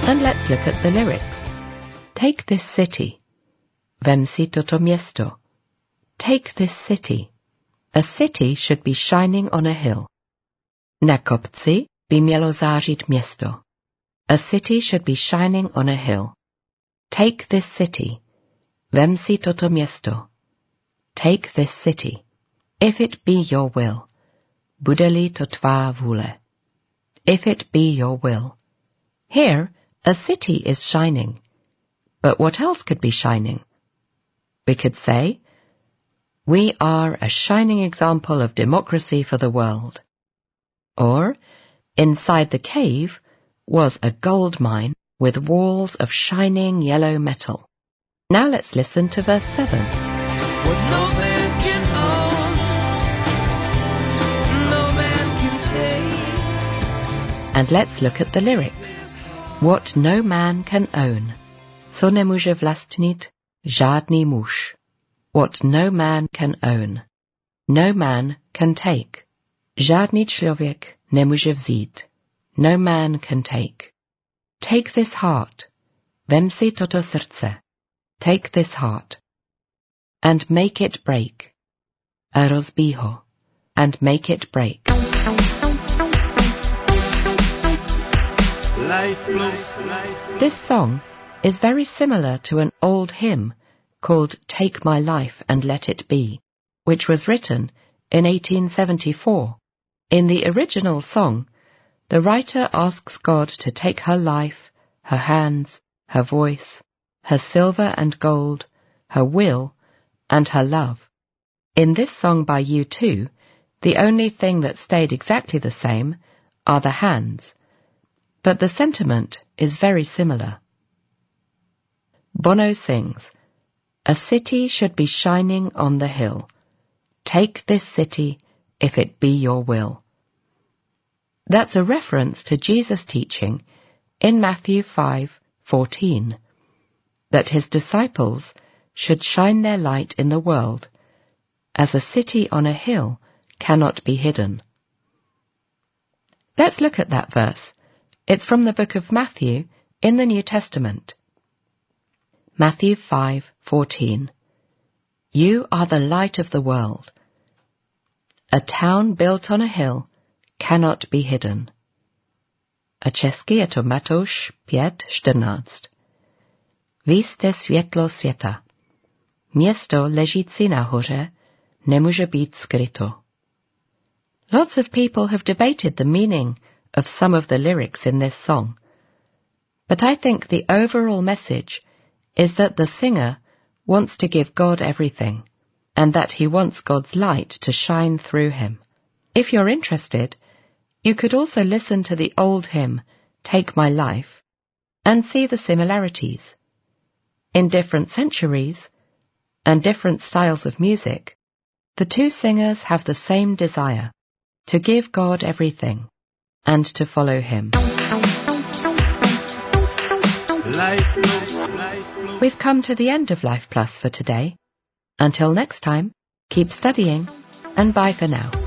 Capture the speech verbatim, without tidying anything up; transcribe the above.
And let's look at the lyrics. Take this city. Vem si toto město. Take this city. A city should be shining on a hill. Na kopci by mělo zářit město. A city should be shining on a hill. Take this city. Vem si toto město. Take this city. If it be your will. Bude-li to tvá vůle. If it be your will. Here, a city is shining. But what else could be shining? We could say, we are a shining example of democracy for the world. Or, inside the cave was a gold mine with walls of shining yellow metal. Now let's listen to verse seven. What no man can own, no man can take. And let's look at the lyrics. What no man can own, co nemůže vlastnit žádný muž. What no man can own, no man can take. Žádný člověk nemůže vzít. No man can take. Take this heart. Vem si toto srdce. Take this heart. And make it break. A rozbij ho. And make it break. Life plus, life. This song is very similar to an old hymn called Take My Life and Let It Be, which was written in eighteen seventy-four. In the original song, the writer asks God to take her life, her hands, her voice, her silver and gold, her will, and her love. In this song by U two, the only thing that stayed exactly the same are the hands, but the sentiment is very similar. Bono sings, a city should be shining on the hill. Take this city, if it be your will. That's a reference to Jesus' teaching in Matthew five fourteen, that his disciples should shine their light in the world, as a city on a hill cannot be hidden. Let's look at that verse. It's from the book of Matthew in the New Testament. Matthew five fourteen. You are the light of the world. A town built on a hill cannot be hidden. A česky je to Matouš pět čtrnáct. Vy jste světlo světa. Město ležící na hoře nemůže být skryto. Lots of people have debated the meaning of some of the lyrics in this song, but I think the overall message is that the singer wants to give God everything, and that he wants God's light to shine through him. If you're interested, you could also listen to the old hymn, Take My Life, and see the similarities. In different centuries, and different styles of music, the two singers have the same desire, to give God everything, and to follow him. Life plus, life plus. We've come to the end of Life Plus for today. Until next time, keep studying, and bye for now.